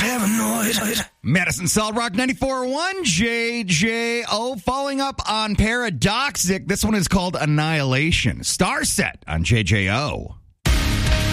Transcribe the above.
paranoid. Madison Solid Rock 94.1 JJO. Following up on Paradoxic, this one is called Annihilation. Star Set on JJO.